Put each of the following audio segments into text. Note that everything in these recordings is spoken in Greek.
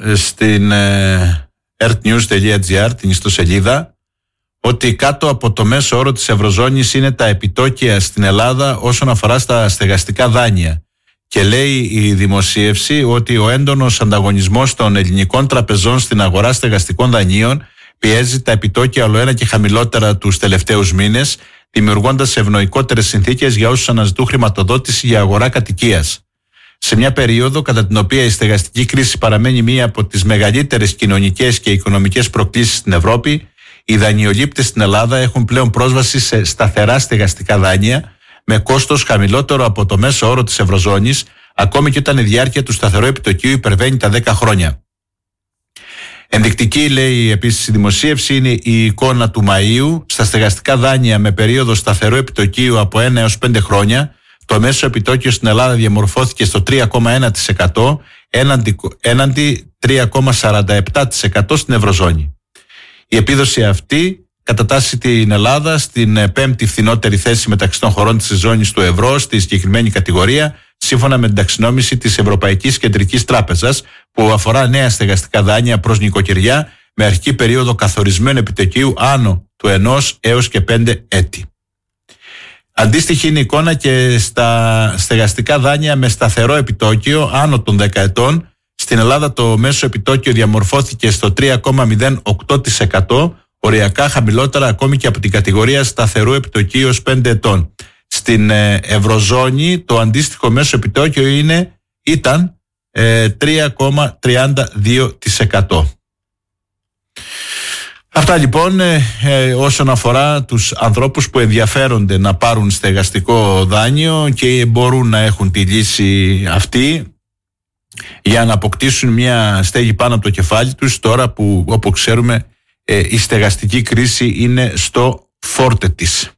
στην earthnews.gr, την ιστοσελίδα, ότι κάτω από το μέσο όρο της Ευρωζώνης είναι τα επιτόκια στην Ελλάδα όσον αφορά στα στεγαστικά δάνεια. Και λέει η δημοσίευση ότι ο έντονος ανταγωνισμός των ελληνικών τραπεζών στην αγορά στεγαστικών δανείων πιέζει τα επιτόκια ολοένα και χαμηλότερα τους τελευταίους μήνες, δημιουργώντας ευνοϊκότερες συνθήκες για όσους αναζητούν χρηματοδότηση για αγορά κατοικίας. Σε μια περίοδο κατά την οποία η στεγαστική κρίση παραμένει μία από τις μεγαλύτερες κοινωνικές και οικονομικές προκλήσεις στην Ευρώπη, οι δανειολήπτες στην Ελλάδα έχουν πλέον πρόσβαση σε σταθερά στεγαστικά δάνεια με κόστος χαμηλότερο από το μέσο όρο της Ευρωζώνης, ακόμη και όταν η διάρκεια του σταθερού επιτοκίου υπερβαίνει τα 10 χρόνια. Ενδεικτική, λέει επίσης η δημοσίευση, είναι η εικόνα του Μαΐου. Στα στεγαστικά δάνεια με περίοδο σταθερού επιτοκίου από 1 έως 5 χρόνια, το μέσο επιτόκιο στην Ελλάδα διαμορφώθηκε στο 3,1% έναντι 3,47% στην Ευρωζώνη. Η επίδοση αυτή κατατάσσει την Ελλάδα στην πέμπτη φθηνότερη θέση μεταξύ των χωρών της ζώνης του ευρώ στη συγκεκριμένη κατηγορία, σύμφωνα με την ταξινόμηση της Ευρωπαϊκής Κεντρικής Τράπεζας, που αφορά νέα στεγαστικά δάνεια προς νοικοκυριά με αρχική περίοδο καθορισμένου επιτοκίου άνω του 1 έως και 5 έτη. Αντίστοιχη είναι η εικόνα και στα στεγαστικά δάνεια με σταθερό επιτόκιο άνω των 10 ετών. Στην Ελλάδα το μέσο επιτόκιο διαμορφώθηκε στο 3,08%, οριακά χαμηλότερα ακόμη και από την κατηγορία σταθερού επιτοκίου ως 5 ετών. Στην Ευρωζώνη το αντίστοιχο μέσο επιτόκιο ήταν 3,32%. Αυτά λοιπόν όσον αφορά τους ανθρώπους που ενδιαφέρονται να πάρουν στεγαστικό δάνειο και μπορούν να έχουν τη λύση αυτή για να αποκτήσουν μια στέγη πάνω από το κεφάλι τους, τώρα που, όπως ξέρουμε, η στεγαστική κρίση είναι στο φόρτε της.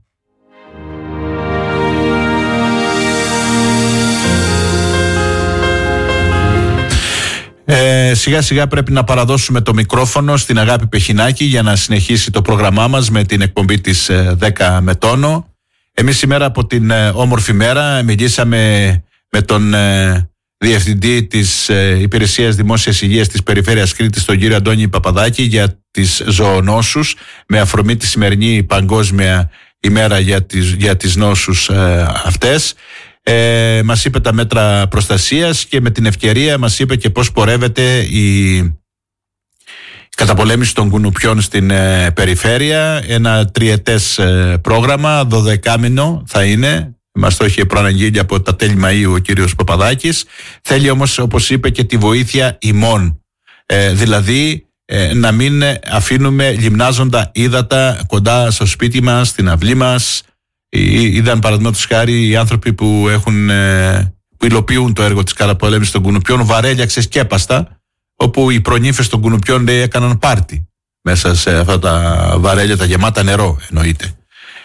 Σιγά σιγά πρέπει να παραδώσουμε το μικρόφωνο στην Αγάπη Πεχινάκη για να συνεχίσει το πρόγραμμά μας με την εκπομπή της 10 με τόνο. Εμείς σήμερα από την όμορφη μέρα μιλήσαμε με τον Διευθυντή της Υπηρεσίας Δημόσιας Υγείας της Περιφέρειας Κρήτης, τον κύριο Αντώνη Παπαδάκη, για τις ζωονόσους, με αφορμή τη σημερινή Παγκόσμια ημέρα για τις νόσους αυτές. Μας είπε τα μέτρα προστασίας και με την ευκαιρία μας είπε και πώς πορεύεται η καταπολέμηση των κουνουπιών στην περιφέρεια. Ένα 3ετές πρόγραμμα, 12μηνο θα είναι. Μας το είχε προαναγγείλει από τα τέλη Μαΐου ο κύριος Παπαδάκης. Θέλει όμως, όπως είπε, και τη βοήθεια ημών. Δηλαδή να μην αφήνουμε λιμνάζοντα ύδατα κοντά στο σπίτι μας, στην αυλή μας. Είδαν παραδείγματος χάρη οι άνθρωποι που υλοποιούν το έργο της καταπολέμησης των κουνουπιών βαρέλια ξεσκέπαστα, όπου οι προνύφες των κουνουπιών έκαναν πάρτι μέσα σε αυτά τα βαρέλια, τα γεμάτα νερό εννοείται.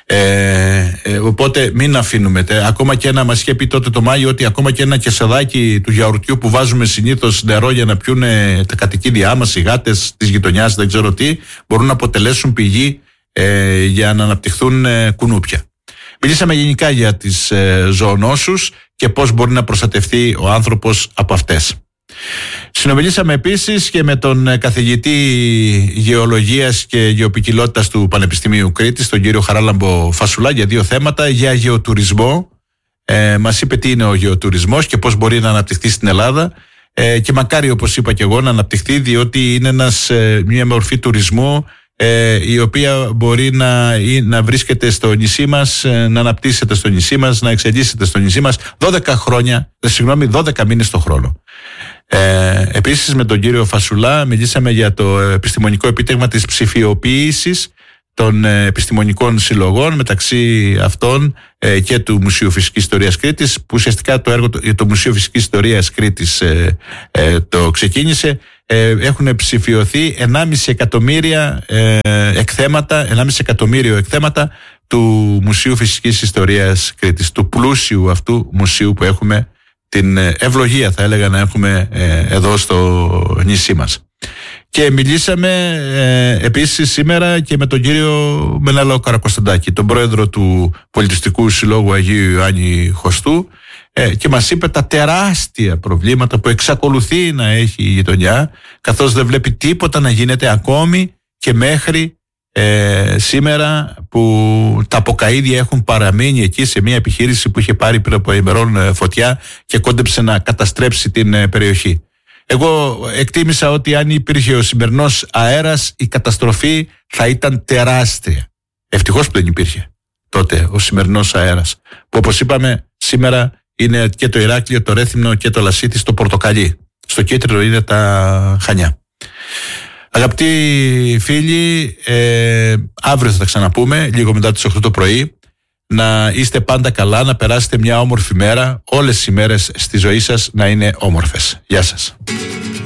Οπότε μην αφήνουμε. Ακόμα και μας είχε πει τότε το Μάιο ότι ακόμα και ένα κεσεδάκι του γιαουρτιού που βάζουμε συνήθως νερό για να πιούν τα κατοικίδια μας, οι γάτες της γειτονιάς, δεν ξέρω τι, μπορούν να αποτελέσουν πηγή για να αναπτυχθούν κουνούπια. Μιλήσαμε γενικά για τις ζωονόσους και πώς μπορεί να προστατευτεί ο άνθρωπος από αυτές. Συνομιλήσαμε επίσης και με τον καθηγητή γεωλογίας και γεωποικιλότητας του Πανεπιστημίου Κρήτης, τον κύριο Χαράλαμπο Φασουλά, για δύο θέματα. Για γεωτουρισμό, μας είπε τι είναι ο γεωτουρισμός και πώς μπορεί να αναπτυχθεί στην Ελλάδα, και μακάρι, όπως είπα και εγώ, να αναπτυχθεί, διότι είναι μια μορφή τουρισμού η οποία μπορεί να βρίσκεται στο νησί μας, να αναπτύσσεται στο νησί μας, να εξελίσσεται στο νησί μας 12 μήνες το χρόνο. Επίσης με τον κύριο Φασουλά μιλήσαμε για το επιστημονικό επίτευγμα της ψηφιοποίησης των επιστημονικών συλλογών, μεταξύ αυτών και του Μουσείου Φυσικής Ιστορίας Κρήτης, που ουσιαστικά το έργο το Μουσείο Φυσικής Ιστορίας Κρήτης το ξεκίνησε. Έχουν ψηφιωθεί 1,5 εκατομμύριο εκθέματα του Μουσείου Φυσικής Ιστορίας Κρήτης, του πλούσιου αυτού μουσείου που έχουμε την ευλογία, θα έλεγα, να έχουμε εδώ στο νησί μας. Και μιλήσαμε επίσης σήμερα και με τον κύριο Μενέλαο Καρακοσταντάκη, τον πρόεδρο του Πολιτιστικού Συλλόγου Αγίου Ιωάννη Χωστού, και μας είπε τα τεράστια προβλήματα που εξακολουθεί να έχει η γειτονιά, καθώς δεν βλέπει τίποτα να γίνεται ακόμη και μέχρι σήμερα που τα αποκαΐδια έχουν παραμείνει εκεί σε μια επιχείρηση που είχε πάρει πριν από ημερών φωτιά και κόντεψε να καταστρέψει την περιοχή. Εγώ εκτίμησα ότι αν υπήρχε ο σημερινός αέρας, η καταστροφή θα ήταν τεράστια. Ευτυχώς που δεν υπήρχε τότε ο σημερινός αέρας, που όπως είπαμε σήμερα είναι και το Ηράκλειο, το Ρέθυμνο και το Λασίτη στο πορτοκαλί. Στο κίτρινο είναι τα Χανιά. Αγαπητοί φίλοι, αύριο θα τα ξαναπούμε, λίγο μετά τις 8 το πρωί. Να είστε πάντα καλά, να περάσετε μια όμορφη μέρα. Όλες οι μέρες στη ζωή σας να είναι όμορφες. Γεια σας.